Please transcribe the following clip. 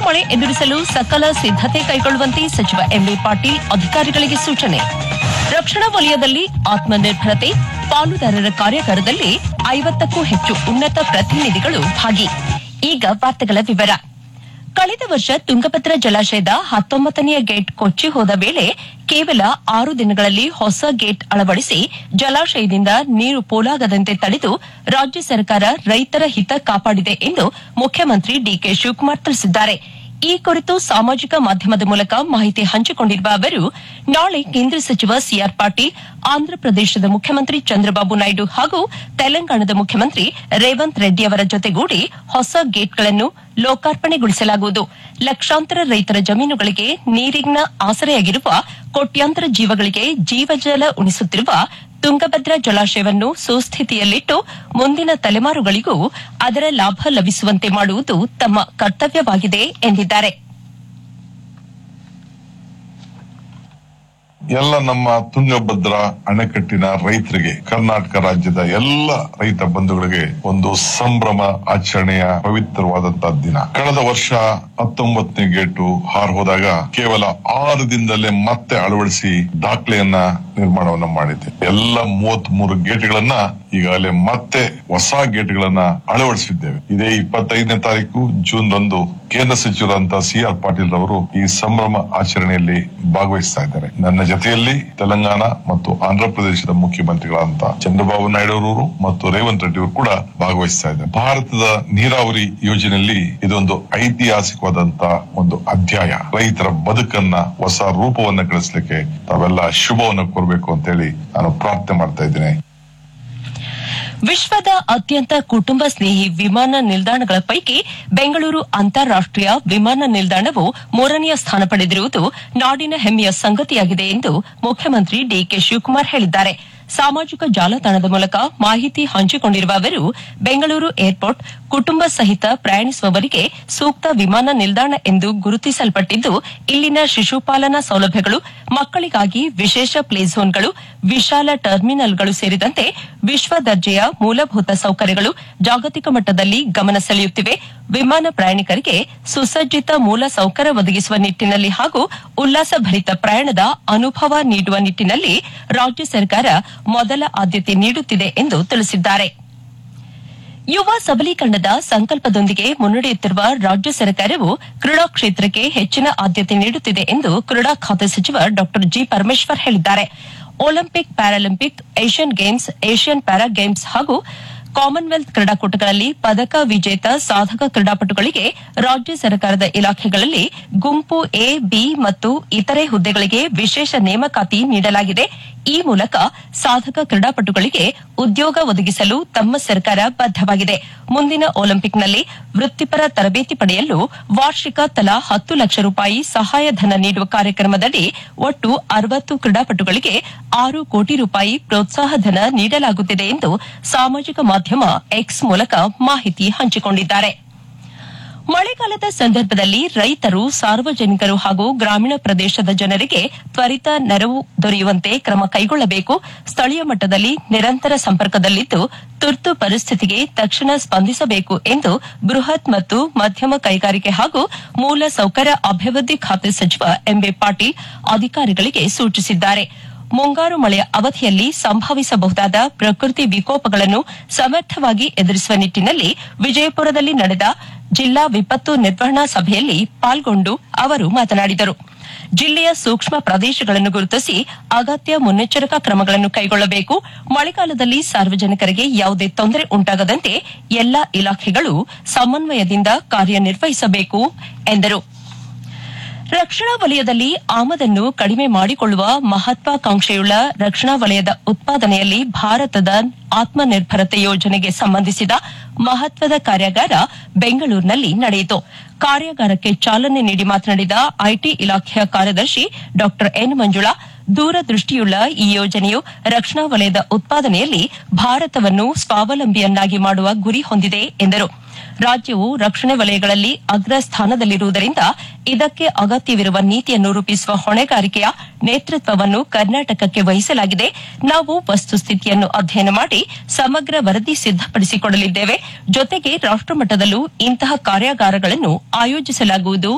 ಮಳೆ ಎದುರಿಸಲು ಸಕಲ ಸಿದ್ದತೆ ಕೈಗೊಳ್ಳುವಂತೆ ಸಚಿವ ಎಂಬಿ ಪಾಟೀಲ್ ಅಧಿಕಾರಿಗಳಿಗೆ ಸೂಚನೆ. ರಕ್ಷಣಾ ವಲಯದಲ್ಲಿ ಆತ್ಮನಿರ್ಭರತೆ ಪಾಲುದಾರರ ಕಾರ್ಯಾಗಾರದಲ್ಲಿ 50ಕ್ಕೂ ಹೆಚ್ಚು ಉನ್ನತ ಪ್ರತಿನಿಧಿಗಳು ಭಾಗಿ. ಈಗ ವಾರ್ತೆಗಳ ವಿವರ. ಕಳೆದ ವರ್ಷ ತುಂಗಭದ್ರಾ ಜಲಾಶಯದ 19ನೇ ಗೇಟ್ ಕೊಚ್ಚಿ ಹೋದ ವೇಳೆ ಕೇವಲ 6 ದಿನಗಳಲ್ಲಿ ಹೊಸ ಗೇಟ್ ಅಳವಡಿಸಿ ಜಲಾಶಯದಿಂದ ನೀರು ಪೋಲಾಗದಂತೆ ತಡೆದು ರಾಜ್ಯ ಸರ್ಕಾರ ರೈತರ ಹಿತ ಕಾಪಾಡಿದೆ ಎಂದು ಮುಖ್ಯಮಂತ್ರಿ ಡಿಕೆ ಶಿವಕುಮಾರ್ ತಿಳಿಸಿದ್ದಾರೆ. ಈ ಕುರಿತು ಸಾಮಾಜಿಕ ಮಾಧ್ಯಮದ ಮೂಲಕ ಮಾಹಿತಿ ಹಂಚಿಕೊಂಡಿರುವ ಅವರು, ನಾಳೆ ಕೇಂದ್ರ ಸಚಿವ ಸಿಆರ್ ಪಾಟೀಲ್, ಆಂಧ್ರಪ್ರದೇಶದ ಮುಖ್ಯಮಂತ್ರಿ ಚಂದ್ರಬಾಬು ನಾಯ್ಡು ಹಾಗೂ ತೆಲಂಗಾಣದ ಮುಖ್ಯಮಂತ್ರಿ ರೇವಂತ್ ರೆಡ್ಡಿ ಅವರ ಜೊತೆಗೂಡಿ ಹೊಸ ಗೇಟ್ಗಳನ್ನು ಲೋಕಾರ್ಪಣೆಗೊಳಿಸಲಾಗುವುದು. ಲಕ್ಷಾಂತರ ರೈತರ ಜಮೀನುಗಳಿಗೆ ನೀರಿನ ಆಸರೆಯಾಗಿರುವ ಕೋಟ್ಯಾಂತರ ಜೀವಗಳಿಗೆ ಜೀವಜಲ ಉಣಿಸುತ್ತಿರುವ ತುಂಗಭದ್ರಾ ಜಲಾಶಯವನ್ನು ಸುಸ್ಥಿತಿಯಲ್ಲಿಟ್ಟು ಮುಂದಿನ ತಲೆಮಾರುಗಳಿಗೂ ಅದರ ಲಾಭ ಲಭಿಸುವಂತೆ ಮಾಡುವುದು ತಮ್ಮ ಕರ್ತವ್ಯವಾಗಿದೆ ಎಂದಿದ್ದಾರೆ. ಎಲ್ಲ ನಮ್ಮ ತುಂಗಭದ್ರಾ ಅಣೆಕಟ್ಟಿನ ರೈತರಿಗೆ, ಕರ್ನಾಟಕ ರಾಜ್ಯದ ಎಲ್ಲ ರೈತ ಬಂಧುಗಳಿಗೆ ಒಂದು ಸಂಭ್ರಮ ಆಚರಣೆಯ ಪವಿತ್ರವಾದಂತಹ ದಿನ. ಕಳೆದ ವರ್ಷ 19ನೇ ಗೇಟು ಹಾರ್ಹೋದಾಗ ಕೇವಲ 6 ದಿನದಲ್ಲೇ ಮತ್ತೆ ಅಳವಡಿಸಿ ದಾಖಲೆಯನ್ನ ನಿರ್ಮಾಣವನ್ನ ಮಾಡಿದೆ. ಎಲ್ಲ 33 ಗೇಟ್ಗಳನ್ನ ಈಗಾಗಲೇ ಮತ್ತೆ ಹೊಸ ಗೇಟ್ಗಳನ್ನ ಅಳವಡಿಸಿದ್ದೇವೆ. ಇದೇ 25ನೇ ತಾರೀಕು ಜೂನ್ ರಂದು ಕೇಂದ್ರ ಸಚಿವರಂತ ಸಿಆರ್ ಪಾಟೀಲ್ ಅವರು ಈ ಸಂಭ್ರಮ ಆಚರಣೆಯಲ್ಲಿ ಭಾಗವಹಿಸ್ತಾ ಇದ್ದಾರೆ. ನನ್ನ ಜೊತೆಯಲ್ಲಿ ತೆಲಂಗಾಣ ಮತ್ತು ಆಂಧ್ರಪ್ರದೇಶದ ಮುಖ್ಯಮಂತ್ರಿಗಳಂತ ಚಂದ್ರಬಾಬು ನಾಯ್ಡು ಅವರು ಮತ್ತು ರೇವಂತ್ ರೆಡ್ಡಿ ಅವರು ಕೂಡ ಭಾಗವಹಿಸ್ತಾ ಇದ್ದಾರೆ. ಭಾರತದ ನೀರಾವರಿ ಯೋಜನೆಯಲ್ಲಿ ಇದೊಂದು ಐತಿಹಾಸಿಕವಾದಂತಹ ಒಂದು ಅಧ್ಯಾಯ. ರೈತರ ಬದುಕನ್ನ ಹೊಸ ರೂಪವನ್ನ ಗಳಿಸಲಿಕ್ಕೆ ತಾವೆಲ್ಲ ಶುಭವನ್ನ ಕೋರಬೇಕು ಅಂತ ಹೇಳಿ ನಾನು ಪ್ರಾರ್ಥನೆ ಮಾಡ್ತಾ ಇದ್ದೇನೆ. ವಿಶ್ವದ ಅತ್ಯಂತ ಕುಟುಂಬ ಸ್ನೇಹಿ ವಿಮಾನ ನಿಲ್ದಾಣಗಳ ಪೈಕಿ ಬೆಂಗಳೂರು ಅಂತಾರಾಷ್ಟೀಯ ವಿಮಾನ ನಿಲ್ದಾಣವು 3ನೇ ಸ್ಥಾನ ಪಡೆದಿರುವುದು ನಾಡಿನ ಹೆಮ್ಮೆಯ ಸಂಗತಿಯಾಗಿದೆ ಎಂದು ಮುಖ್ಯಮಂತ್ರಿ ಡಿಕೆ ಶಿವಕುಮಾರ್ ಹೇಳಿದ್ದಾರೆ. ಸಾಮಾಜಿಕ ಜಾಲತಾಣದ ಮೂಲಕ ಮಾಹಿತಿ ಹಂಚಿಕೊಂಡಿರುವ ಅವರು, ಬೆಂಗಳೂರು ಏರ್ಪೋರ್ಟ್ ಕುಟುಂಬ ಸಹಿತ ಪ್ರಯಾಣಿಸುವವರಿಗೆ ಸೂಕ್ತ ವಿಮಾನ ನಿಲ್ದಾಣ ಎಂದು ಗುರುತಿಸಲ್ಪಟ್ಟಿದ್ದು, ಇಲ್ಲಿನ ಶಿಶುಪಾಲನಾ ಸೌಲಭ್ಯಗಳು, ಮಕ್ಕಳಿಗಾಗಿ ವಿಶೇಷ ಪ್ಲೇ ಝೋನ್ಗಳು, ವಿಶಾಲ ಟರ್ಮಿನಲ್ಗಳು ಸೇರಿದಂತೆ ವಿಶ್ವ ದರ್ಜೆಯ ಮೂಲಭೂತ ಸೌಕರ್ಯಗಳು ಜಾಗತಿಕ ಮಟ್ಟದಲ್ಲಿ ಗಮನ ಸೆಳೆಯುತ್ತಿವೆ. ವಿಮಾನ ಪ್ರಯಾಣಿಕರಿಗೆ ಸುಸಜ್ಜಿತ ಮೂಲ ಸೌಕರ್ಯ ಒದಗಿಸುವ ನಿಟ್ಟಿನಲ್ಲಿ ಹಾಗೂ ಉಲ್ಲಾಸಭರಿತ ಪ್ರಯಾಣದ ಅನುಭವ ನೀಡುವ ನಿಟ್ಟಿನಲ್ಲಿ ರಾಜ್ಯ ಸರ್ಕಾರ ಮೊದಲ ಆದ್ಯತೆ ನೀಡುತ್ತಿದೆ ಎಂದು ತಿಳಿಸಿದ್ದಾರೆ. ಯುವ ಸಬಲೀಕರಣದ ಸಂಕಲ್ಪದೊಂದಿಗೆ ಮುನ್ನಡೆಯುತ್ತಿರುವ ರಾಜ್ಯ ಸರ್ಕಾರವು ಕ್ರೀಡಾ ಕ್ಷೇತ್ರಕ್ಕೆ ಹೆಚ್ಚಿನ ಆದ್ಯತೆ ನೀಡುತ್ತಿದೆ ಎಂದು ಕ್ರೀಡಾ ಖಾತೆ ಸಚಿವ ಡಾ ಜಿ ಪರಮೇಶ್ವರ್ ಹೇಳಿದ್ದಾರೆ. Olympic, Paralympic, Asian games, Asian para games ಹಾಗೂ ಕಾಮನ್ವೆಲ್ತ್ ಕ್ರೀಡಾಕೂಟಗಳಲ್ಲಿ ಪದಕ ವಿಜೇತ ಸಾಧಕ ಕ್ರೀಡಾಪಟುಗಳಿಗೆ ರಾಜ್ಯ ಸರ್ಕಾರದ ಇಲಾಖೆಗಳಲ್ಲಿ ಗುಂಪು ಎ, ಬಿ ಮತ್ತು ಇತರೆ ಹುದ್ದೆಗಳಿಗೆ ವಿಶೇಷ ನೇಮಕಾತಿ ನೀಡಲಾಗಿದೆ. ಈ ಮೂಲಕ ಸಾಧಕ ಕ್ರೀಡಾಪಟುಗಳಿಗೆ ಉದ್ಯೋಗ ಒದಗಿಸಲು ತಮ್ಮ ಸರ್ಕಾರ ಬದ್ದವಾಗಿದೆ. ಮುಂದಿನ ಒಲಿಂಪಿಕ್ನಲ್ಲಿ ವೃತ್ತಿಪರ ತರಬೇತಿ ಪಡೆಯಲು ವಾರ್ಷಿಕ ತಲಾ 10 ಲಕ್ಷ ರೂಪಾಯಿ ಸಹಾಯಧನ ನೀಡುವ ಕಾರ್ಯಕ್ರಮದಡಿ ಒಟ್ಟು 60 ಕ್ರೀಡಾಪಟುಗಳಿಗೆ 6 ಕೋಟಿ ರೂಪಾಯಿ ಪ್ರೋತ್ಸಾಹಧನ ನೀಡಲಾಗುತ್ತಿದೆ ಎಂದು ಸಾಮಾಜಿಕ ಮಾಧ್ಯಮ ಎಕ್ಸ್ ಮೂಲಕ ಮಾಹಿತಿ ಹಂಚಿಕೊಂಡಿದ್ದಾರೆ. ಮಳೆಗಾಲದ ಸಂದರ್ಭದಲ್ಲಿ ರೈತರು, ಸಾರ್ವಜನಿಕರು ಹಾಗೂ ಗ್ರಾಮೀಣ ಪ್ರದೇಶದ ಜನರಿಗೆ ತ್ವರಿತ ನೆರವು ದೊರೆಯುವಂತೆ ಕ್ರಮ ಕೈಗೊಳ್ಳಬೇಕು. ಸ್ಥಳೀಯ ಮಟ್ಟದಲ್ಲಿ ನಿರಂತರ ಸಂಪರ್ಕದಲ್ಲಿದ್ದು ತುರ್ತು ಪರಿಸ್ಥಿತಿಗೆ ತಕ್ಷಣ ಸ್ಪಂದಿಸಬೇಕು ಎಂದು ಬೃಹತ್ ಮತ್ತು ಮಧ್ಯಮ ಕೈಗಾರಿಕೆ ಹಾಗೂ ಮೂಲ ಸೌಕರ್ಯ ಅಭಿವೃದ್ಧಿ ಖಾತೆ ಸಚಿವ ಎಂಬಿ ಪಾಟೀಲ್ ಅಧಿಕಾರಿಗಳಿಗೆ ಸೂಚಿಸಿದ್ದಾರೆ. ಮುಂಗಾರು ಮಳೆಯ ಅವಧಿಯಲ್ಲಿ ಸಂಭವಿಸಬಹುದಾದ ಪ್ರಕೃತಿ ವಿಕೋಪಗಳನ್ನು ಸಮರ್ಥವಾಗಿ ಎದುರಿಸುವ ನಿಟ್ಟಿನಲ್ಲಿ ವಿಜಯಪುರದಲ್ಲಿ ನಡೆದ ಜಿಲ್ಲಾ ವಿಪತ್ತು ನಿರ್ವಹಣಾ ಸಭೆಯಲ್ಲಿ ಪಾಲ್ಗೊಂಡು ಅವರು ಮಾತನಾಡಿದರು. ಜಿಲ್ಲೆಯ ಸೂಕ್ಷ್ಮ ಪ್ರದೇಶಗಳನ್ನು ಗುರುತಿಸಿ ಅಗತ್ಯ ಮುನ್ನೆಚ್ಚರಿಕಾ ಕ್ರಮಗಳನ್ನು ಕೈಗೊಳ್ಳಬೇಕು. ಮಳೆಗಾಲದಲ್ಲಿ ಸಾರ್ವಜನಿಕರಿಗೆ ಯಾವುದೇ ತೊಂದರೆ ಉಂಟಾಗದಂತೆ ಎಲ್ಲಾ ಇಲಾಖೆಗಳು ಸಮನ್ವಯದಿಂದ ಕಾರ್ಯನಿರ್ವಹಿಸಬೇಕು ಎಂದರು. ರಕ್ಷಣಾ ವಲಯದಲ್ಲಿ ಆಮದನ್ನು ಕಡಿಮೆ ಮಾಡಿಕೊಳ್ಳುವ ಮಹತ್ವಾಕಾಂಕ್ಷೆಯುಳ್ಳ ರಕ್ಷಣಾ ವಲಯದ ಉತ್ಪಾದನೆಯಲ್ಲಿ ಭಾರತದ ಆತ್ಮನಿರ್ಭರತೆ ಯೋಜನೆಗೆ ಸಂಬಂಧಿಸಿದ ಮಹತ್ವದ ಕಾರ್ಯಾಗಾರ ಬೆಂಗಳೂರಿನಲ್ಲಿ ನಡೆಯಿತು. ಕಾರ್ಯಾಗಾರಕ್ಕೆ ಚಾಲನೆ ನೀಡಿ ಮಾತನಾಡಿದ ಐಟಿ ಇಲಾಖೆಯ ಕಾರ್ಯದರ್ಶಿ ಡಾ ಎನ್ ಮಂಜುಳಾ, ದೂರದೃಷ್ಟಿಯುಳ್ಳ ಈ ಯೋಜನೆಯು ರಕ್ಷಣಾ ವಲಯದ ಉತ್ಪಾದನೆಯಲ್ಲಿ ಭಾರತವನ್ನು ಸ್ವಾವಲಂಬಿಯನ್ನಾಗಿ ಮಾಡುವ ಗುರಿ ಹೊಂದಿದೆ ಎಂದರು. ರಾಜ್ಯವು ರಕ್ಷಣೆ ವಲಯಗಳಲ್ಲಿ ಅಗ್ರ ಸ್ಥಾನದಲ್ಲಿರುವುದರಿಂದ ಇದಕ್ಕೆ ಅಗತ್ಯವಿರುವ ನೀತಿಯನ್ನು ರೂಪಿಸುವ ಹೊಣೆಗಾರಿಕೆಯ ನೇತೃತ್ವವನ್ನು ಕರ್ನಾಟಕಕ್ಕೆ ವಹಿಸಲಾಗಿದೆ. ನಾವು ವಸ್ತುಸ್ಥಿತಿಯನ್ನು ಅಧ್ಯಯನ ಮಾಡಿ ಸಮಗ್ರ ವರದಿ ಸಿದ್ದಪಡಿಸಿಕೊಡಲಿದ್ದೇವೆ. ಜೊತೆಗೆ ರಾಷ್ಟಮಟ್ಟದಲ್ಲೂ ಇಂತಹ ಕಾರ್ಯಾಗಾರಗಳನ್ನು ಆಯೋಜಿಸಲಾಗುವುದು